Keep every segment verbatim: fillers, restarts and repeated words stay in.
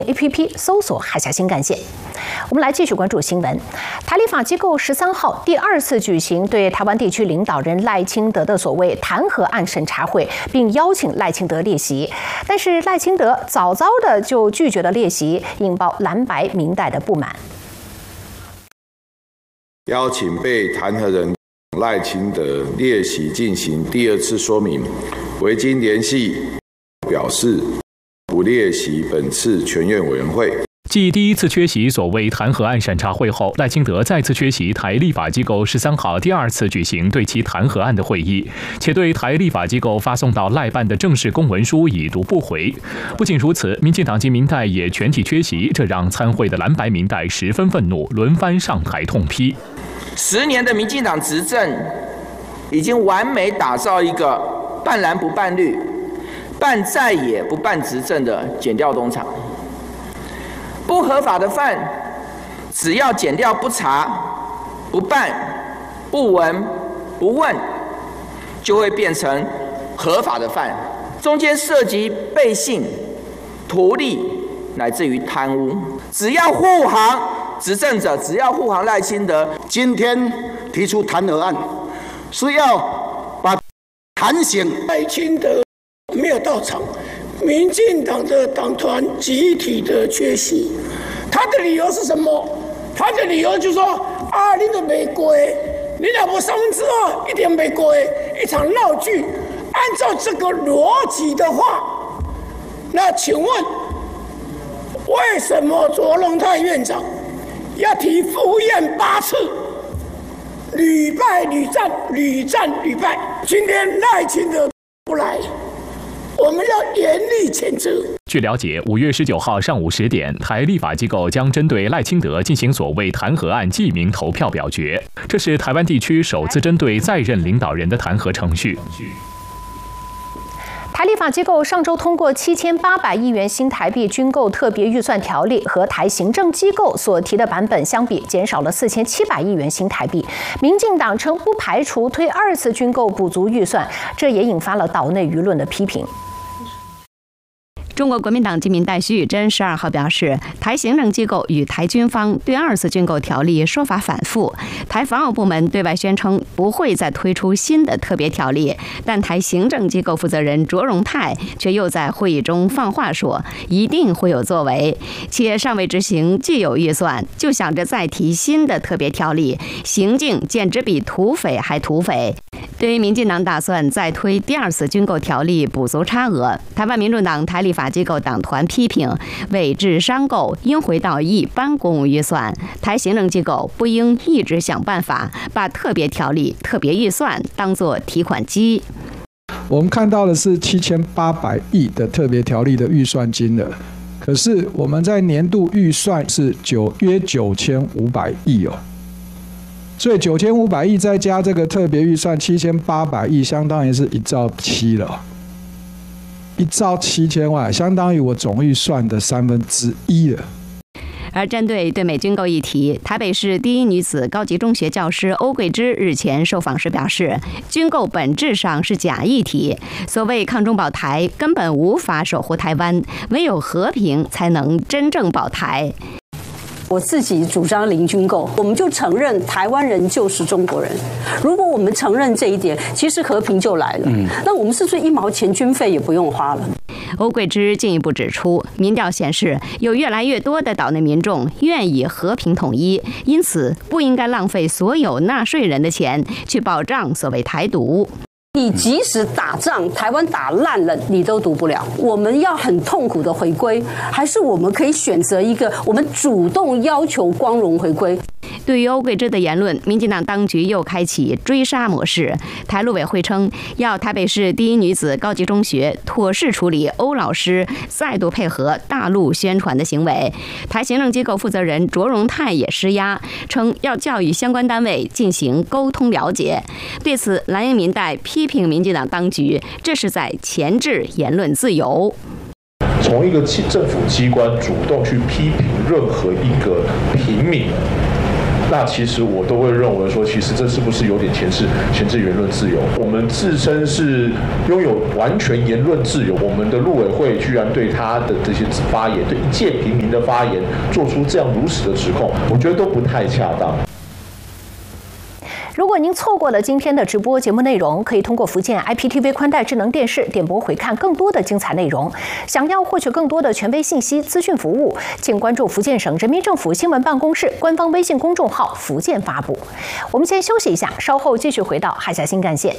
A P P 搜索海峡新干线。我们来继续关注新闻。台立法机构十三号第二次举行对台湾地区领导人赖清德的所谓弹劾案审查会，并邀请赖清德列席。但是赖清德早早的就拒绝了列席，引爆蓝白民代的不满。 邀请被弹劾人赖清德列席进行第二次说明，未经联系表示不列席本次全院委员会。 继第一次缺席所谓弹劾案审查会后，赖清德再次缺席台立法机构十三号第二次举行对其弹劾案的会议，且对台立法机构发送到赖办的正式公文书已读不回。不仅如此，民进党及民代也全体缺席，这让参会的蓝白民代十分愤怒，轮番上台痛批。 十年的民进党执政，已经完美打造一个半蓝不半绿、半在野不半执政的检调工厂。不合法的犯，只要检调不查、不办、不闻、不问，就会变成合法的犯。中间涉及背信、图利，乃至于贪污。只要护航执政者，只要护航赖清德， 今天提出弹劾案，是要把弹醒赖清德没有到场。民进党的党团集体的缺席，他的理由是什么？他的理由就是说啊，你都没过，你老婆三分之二一点没过，一场闹剧。按照这个逻辑的话，那请问为什么卓荣泰院长要提赴宴八次，屡败屡战，屡战屡败？今天赖清德不来，我们要严厉谴责。 据了解，五月十九号上午十点，台立法机构将针对赖清德进行所谓弹劾案记名投票表决，这是台湾地区首次针对在任领导人的弹劾程序。 台立法机构上周通过七千八百亿元新台币军购特别预算条例，和台行政机构所提的版本相比，减少了四千七百亿元新台币。民进党称不排除推二次军购补足预算，这也引发了岛内舆论的批评。 中国国民党籍民代徐宇珍十二号表示，台行政机构与台军方对二次军购条例说法反复，台防务部门对外宣称不会再推出新的特别条例，但台行政机构负责人卓荣泰却又在会议中放话说一定会有作为，且尚未执行既有预算，就想着再提新的特别条例，行径简直比土匪还土匪。对于民进党打算再推第二次军购条例补足差额，台湾民众党台立法机构党团批评，伪制商购应回到一般公务预算，台行政机构不应一直想办法把特别条例、特别预算当作提款机。 我们看到的是七千八百亿的特别条例的预算金额，可是我们在年度预算是九约九千五百亿哦。所以九千五百亿再加这个特别预算七千八百亿，相当于是一兆七了，一兆七千万，相当于我总预算的三分之一了。 而针对对美军购议题，台北市第一女子高级中学教师欧桂芝日前受访时表示，军购本质上是假议题，所谓抗中保台根本无法守护台湾，唯有和平才能真正保台。 我自己主张零军购，我们就承认台湾人就是中国人。如果我们承认这一点，其实和平就来了。嗯、那我们是不是一毛钱军费也不用花了？ 欧桂芝进一步指出，民调显示有越来越多的岛内民众愿意和平统一，因此不应该浪费所有纳税人的钱去保障所谓台独。 你即使打仗，台湾打烂了，你都读不了。我们要很痛苦的回归，还是我们可以选择一个我们主动要求光荣回归？ 对于欧桂芝的言论，民进党当局又开启追杀模式。台陆委会称，要台北市第一女子高级中学妥善处理欧老师再度配合大陆宣传的行为。台行政机构负责人卓荣泰也施压，称要教育相关单位进行沟通了解。对此，蓝营民代批评民进党当局这是在钳制言论自由。 从一个政府机关主动去批评任何一个平民， 那其实我都会认为说，其实这是不是有点前置前置言论自由？我们自称是拥有完全言论自由，我们的陆委会居然对他的这些发言，对一介平民的发言，做出这样如实的指控，我觉得都不太恰当。 如果您错过了今天的直播节目内容，可以通过福建 I P T V 宽带智能电视点播回看更多的精彩内容。想要获取更多的权威信息、资讯服务，请关注福建省人民政府新闻办公室官方微信公众号“福建发布”。我们先休息一下，稍后继续回到海峡新干线。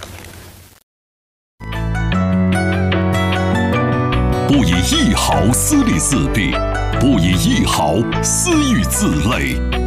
不以一毫私利自弊，不以一毫私欲自累。